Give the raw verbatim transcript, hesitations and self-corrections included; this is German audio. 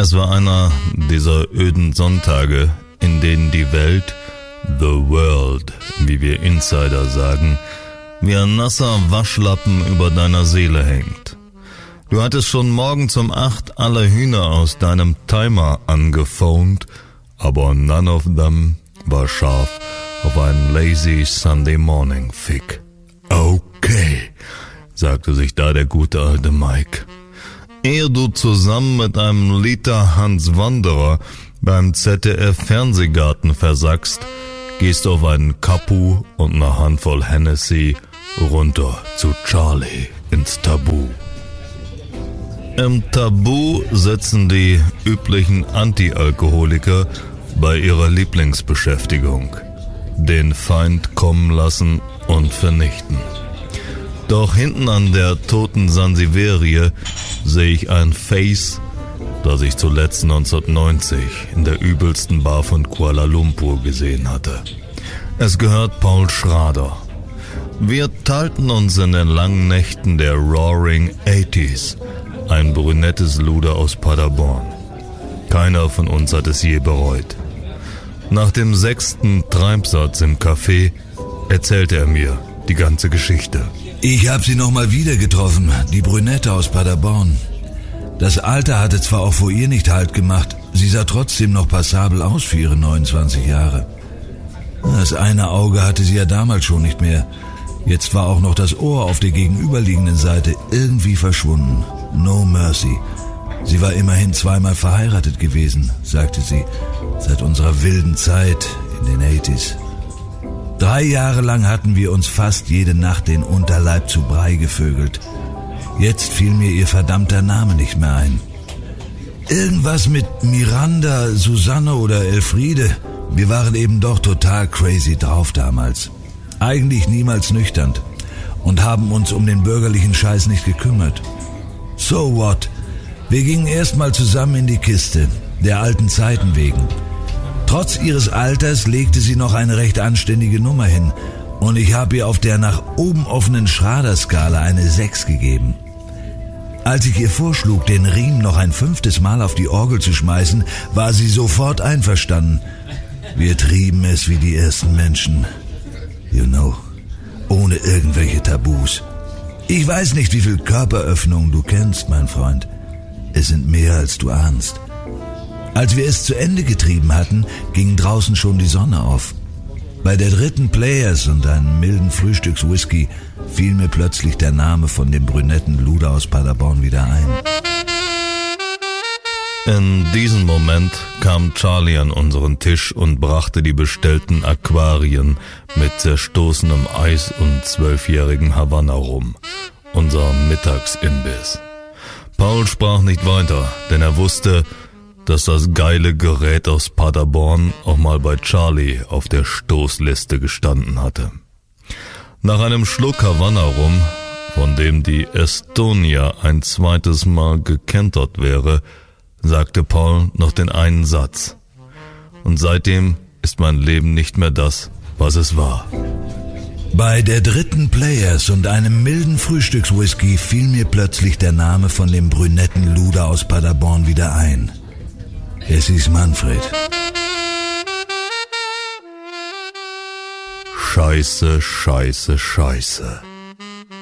Es war einer dieser öden Sonntage, in denen die Welt, the world, wie wir Insider sagen, wie ein nasser Waschlappen über deiner Seele hängt. Du hattest schon morgens um acht alle Hühner aus deinem Timer angephont, aber none of them war scharf auf einen lazy Sunday Morning Fick. Okay, sagte sich da der gute alte Mike. Ehe du zusammen mit einem Liter Hans Wanderer beim Z D F-Fernsehgarten versackst, gehst auf einen Kapu und eine Handvoll Hennessy runter zu Charlie ins Tabu. Im Tabu sitzen die üblichen Anti-Alkoholiker bei ihrer Lieblingsbeschäftigung: den Feind kommen lassen und vernichten. Doch hinten an der toten Sansiverie sehe ich ein Face, das ich zuletzt neunzehnhundertneunzig in der übelsten Bar von Kuala Lumpur gesehen hatte. Es gehört Paul Schrader. Wir teilten uns in den langen Nächten der Roaring achtziger, ein brünettes Luder aus Paderborn. Keiner von uns hat es je bereut. Nach dem sechsten Treibsatz im Café erzählte er mir die ganze Geschichte. Ich habe sie nochmal wieder getroffen, die Brünette aus Paderborn. Das Alter hatte zwar auch vor ihr nicht Halt gemacht, sie sah trotzdem noch passabel aus für ihre neunundzwanzig Jahre. Das eine Auge hatte sie ja damals schon nicht mehr. Jetzt war auch noch das Ohr auf der gegenüberliegenden Seite irgendwie verschwunden. No mercy. Sie war immerhin zweimal verheiratet gewesen, sagte sie, seit unserer wilden Zeit in den achtziger. Drei Jahre lang hatten wir uns fast jede Nacht den Unterleib zu Brei gevögelt. Jetzt fiel mir ihr verdammter Name nicht mehr ein. Irgendwas mit Miranda, Susanne oder Elfriede. Wir waren eben doch total crazy drauf damals. Eigentlich niemals nüchtern und haben uns um den bürgerlichen Scheiß nicht gekümmert. So what? Wir gingen erstmal zusammen in die Kiste, der alten Zeiten wegen. Trotz ihres Alters legte sie noch eine recht anständige Nummer hin und ich habe ihr auf der nach oben offenen Schrader-Skala eine sechs gegeben. Als ich ihr vorschlug, den Riemen noch ein fünftes Mal auf die Orgel zu schmeißen, war sie sofort einverstanden. Wir trieben es wie die ersten Menschen. You know, ohne irgendwelche Tabus. Ich weiß nicht, wie viel Körperöffnungen du kennst, mein Freund. Es sind mehr, als du ahnst. Als wir es zu Ende getrieben hatten, ging draußen schon die Sonne auf. Bei der dritten Players und einem milden Frühstückswhisky fiel mir plötzlich der Name von dem brünetten Luder aus Paderborn wieder ein. In diesem Moment kam Charlie an unseren Tisch und brachte die bestellten Aquarien mit zerstoßenem Eis und zwölfjährigen Havanna rum, unser Mittagsimbiss. Paul sprach nicht weiter, denn er wusste, dass das geile Gerät aus Paderborn auch mal bei Charlie auf der Stoßliste gestanden hatte. Nach einem Schluck Havanna rum, von dem die Estonia ein zweites Mal gekentert wäre, sagte Paul noch den einen Satz. Und seitdem ist mein Leben nicht mehr das, was es war. Bei der dritten Players und einem milden Frühstückswhisky fiel mir plötzlich der Name von dem brünetten Luder aus Paderborn wieder ein. Es ist Manfred. Scheiße, scheiße, scheiße.